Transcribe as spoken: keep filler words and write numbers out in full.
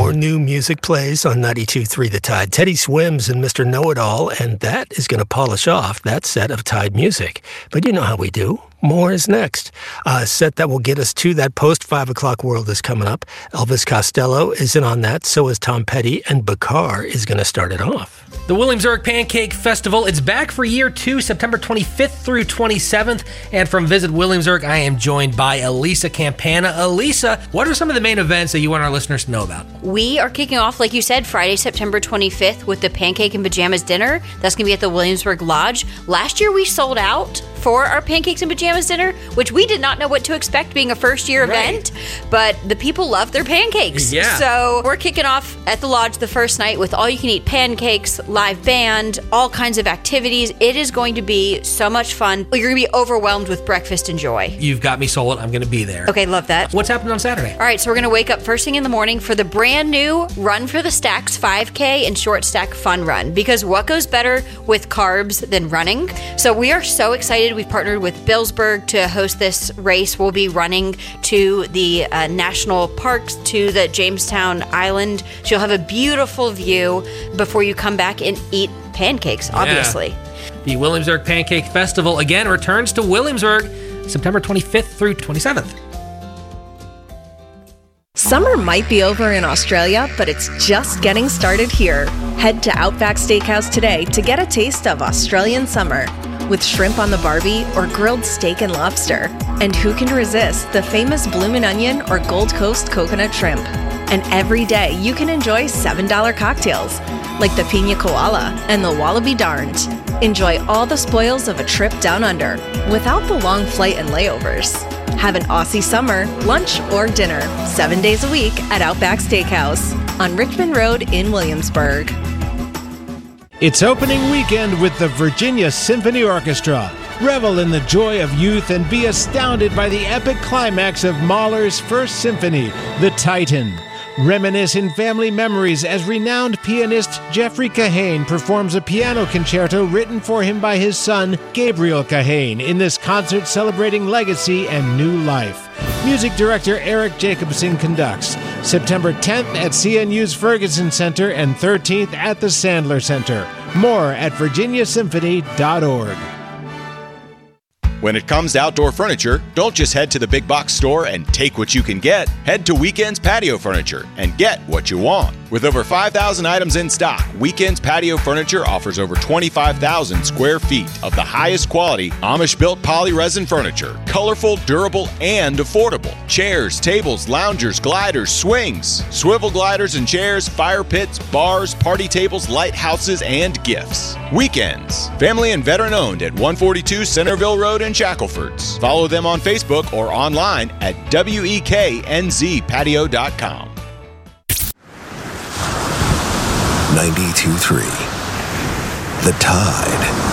More new music plays on ninety-two point three The Tide. Teddy Swims and Mister Know-It-All, and that is going to polish off that set of Tide music. But you know how we do. More is next. A set that will get us to that post-five o'clock world is coming up. Elvis Costello is in on that, so is Tom Petty, and Bakar is going to start it off. The Williamsburg Pancake Festival, it's back for year two, September twenty-fifth through twenty-seventh. And from Visit Williamsburg, I am joined by Elisa Campana. Elisa, what are some of the main events that you want our listeners to know about? We are kicking off, like you said, Friday, September twenty-fifth with the Pancake and Pajamas Dinner. That's going to be at the Williamsburg Lodge. Last year, we sold out for our Pancakes and Pajamas Dinner, which we did not know what to expect being a first-year Right. event, but the people love their pancakes. Yeah. So we're kicking off at the Lodge the first night with all-you-can-eat pancakes, live band, all kinds of activities. It is going to be so much fun. You're going to be overwhelmed with breakfast and joy. You've got me sold. I'm going to be there. Okay, love that. What's happening on Saturday? All right, so we're going to wake up first thing in the morning for the brand new Run for the Stacks five K and Short Stack Fun Run, because what goes better with carbs than running? So we are so excited. We've partnered with Billsburg to host this race. We'll be running to the uh, national parks, to the Jamestown Island. So you'll have a beautiful view before you come back and eat pancakes, obviously. Yeah. The Williamsburg Pancake Festival, again, returns to Williamsburg September twenty-fifth through twenty-seventh. Summer might be over in Australia, but it's just getting started here. Head to Outback Steakhouse today to get a taste of Australian summer with shrimp on the barbie or grilled steak and lobster. And who can resist the famous bloomin' onion or Gold Coast coconut shrimp? And every day you can enjoy seven dollar cocktails like the Pina Koala and the Wallaby Darned. Enjoy all the spoils of a trip down under without the long flight and layovers. Have an Aussie summer, lunch or dinner, seven days a week at Outback Steakhouse on Richmond Road in Williamsburg. It's opening weekend with the Virginia Symphony Orchestra. Revel in the joy of youth and be astounded by the epic climax of Mahler's First Symphony, The Titan. Reminisce in family memories as renowned pianist Jeffrey Kahane performs a piano concerto written for him by his son, Gabriel Kahane, in this concert celebrating legacy and new life. Music director Eric Jacobson conducts. September tenth at C N U's Ferguson Center and thirteenth at the Sandler Center. More at virginia symphony dot org. When it comes to outdoor furniture, don't just head to the big box store and take what you can get. Head to Weekends Patio Furniture and get what you want. With over five thousand items in stock, Weekends Patio Furniture offers over twenty-five thousand square feet of the highest quality Amish-built poly-resin furniture. Colorful, durable, and affordable. Chairs, tables, loungers, gliders, swings, swivel gliders and chairs, fire pits, bars, party tables, lighthouses, and gifts. Weekends. Family and veteran owned at one forty-two Centerville Road in Shacklefords. Follow them on Facebook or online at weeknz patio dot com. ninety-two point three The Tide.